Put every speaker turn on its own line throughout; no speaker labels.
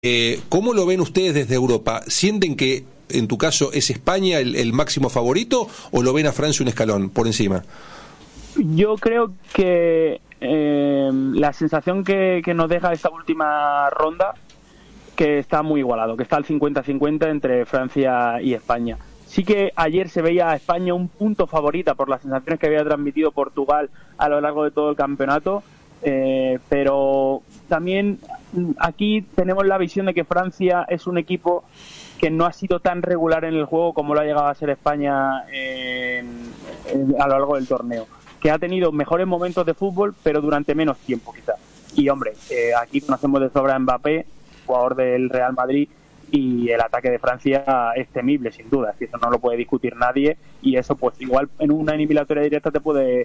¿Cómo lo ven ustedes desde Europa? ¿Sienten que, en tu caso, es España el máximo favorito o lo ven a Francia un escalón por encima?
Yo creo que la sensación que nos deja esta última ronda, que está muy igualado, que está al 50-50 entre Francia y España. Sí que ayer se veía a España un punto favorita por las sensaciones que había transmitido Portugal a lo largo de todo el campeonato, pero también aquí tenemos la visión de que Francia es un equipo que no ha sido tan regular en el juego como lo ha llegado a ser España a lo largo del torneo, que ha tenido mejores momentos de fútbol, pero durante menos tiempo quizás. Y hombre, aquí conocemos de sobra a Mbappé, jugador del Real Madrid, y el ataque de Francia es temible, sin duda, eso no lo puede discutir nadie, y eso pues igual en una eliminatoria directa te puede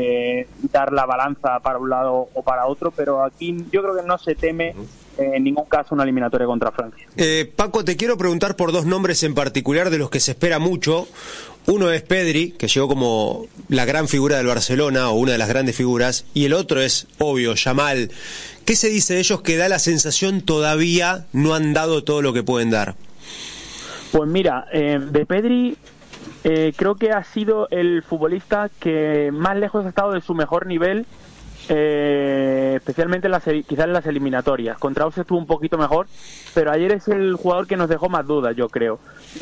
dar la balanza para un lado o para otro, pero aquí yo creo que no se teme en ningún caso una eliminatoria contra Francia.
Paco, te quiero preguntar por dos nombres en particular de los que se espera mucho. Uno es Pedri, que llegó como la gran figura del Barcelona, o una de las grandes figuras, y el otro es, obvio, Yamal. ¿Qué se dice de ellos que da la sensación todavía no han dado todo lo que pueden dar?
Pues mira, de Pedri creo que ha sido el futbolista que más lejos ha estado de su mejor nivel, especialmente quizás en las eliminatorias. Contra Austria estuvo un poquito mejor, pero ayer es el jugador que nos dejó más dudas, yo creo.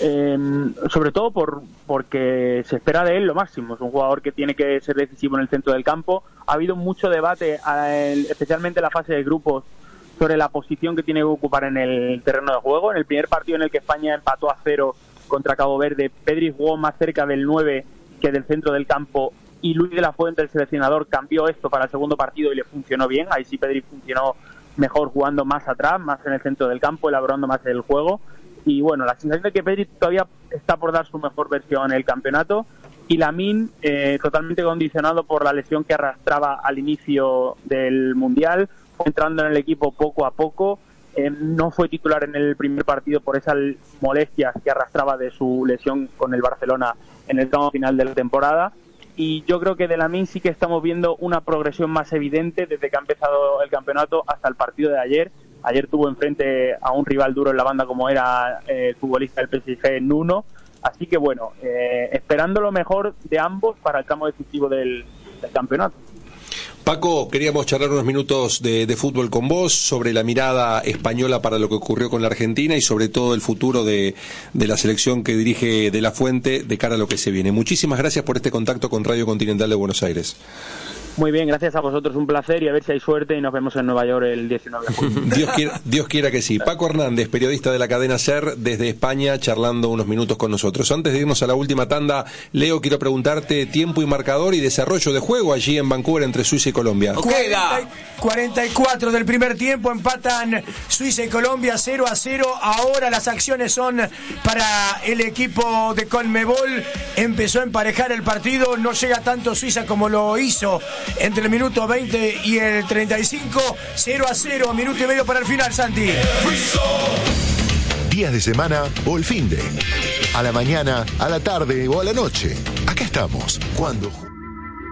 Sobre todo porque se espera de él lo máximo. Es un jugador que tiene que ser decisivo en el centro del campo. Ha habido mucho debate, especialmente en la fase de grupos, sobre la posición que tiene que ocupar en el terreno de juego. En el primer partido en el que España empató a 0 contra Cabo Verde, Pedri jugó más cerca del 9 que del centro del campo, y Luis de la Fuente, el seleccionador, cambió esto para el segundo partido y le funcionó bien. Ahí sí Pedri funcionó mejor jugando más atrás, más en el centro del campo, elaborando más el juego. Y bueno, la sensación de que Pedri todavía está por dar su mejor versión en el campeonato, y Lamine totalmente condicionado por la lesión que arrastraba al inicio del Mundial, fue entrando en el equipo poco a poco, no fue titular en el primer partido por esas molestias que arrastraba de su lesión con el Barcelona en el tramo final de la temporada, y yo creo que de Lamine sí que estamos viendo una progresión más evidente desde que ha empezado el campeonato hasta el partido de ayer. Ayer tuvo enfrente a un rival duro en la banda como era el futbolista del PSG, Nuno. Así que bueno, esperando lo mejor de ambos para el tramo decisivo del campeonato.
Paco, queríamos charlar unos minutos de fútbol con vos sobre la mirada española para lo que ocurrió con la Argentina y sobre todo el futuro de la selección que dirige De la Fuente de cara a lo que se viene. Muchísimas gracias por este contacto con Radio Continental de Buenos Aires.
Muy bien, gracias a vosotros, un placer, y a ver si hay suerte y nos vemos en Nueva York el 19 de julio.
Dios quiera que sí. Paco Hernández, periodista de la cadena SER desde España, charlando unos minutos con nosotros. Antes de irnos a la última tanda, Leo, quiero preguntarte tiempo y marcador y desarrollo de juego allí en Vancouver entre Suiza y Colombia.
44 del primer tiempo, empatan Suiza y Colombia 0-0. Ahora las acciones son para el equipo de Conmebol. Empezó a emparejar el partido, no llega tanto Suiza como lo hizo entre el minuto 20 y el 35. 0-0, minuto y medio para el final, Santi.
Días de semana o el finde. A la mañana, a la tarde o a la noche. Acá estamos. Cuando